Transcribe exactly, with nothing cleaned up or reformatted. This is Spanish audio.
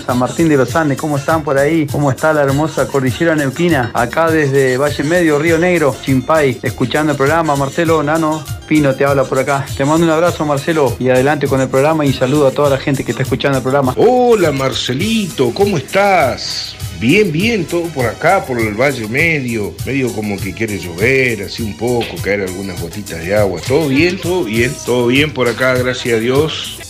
San Martín de los Andes. ¿Cómo están por ahí? ¿Cómo está la hermosa cordillera neuquina? Acá desde Valle Medio, Río Negro, Chimpay, escuchando el programa. Marcelo, Nano, Pino te habla por acá. Te mando un abrazo, Marcelo, y adelante con el programa y saludo a toda la gente que está escuchando el programa. Hola, Marcelito, ¿cómo estás? Bien, bien, todo por acá, por el Valle Medio, medio como que quiere llover, así un poco, caer algunas gotitas de agua. Todo bien, todo bien, todo bien por acá, gracias a Dios.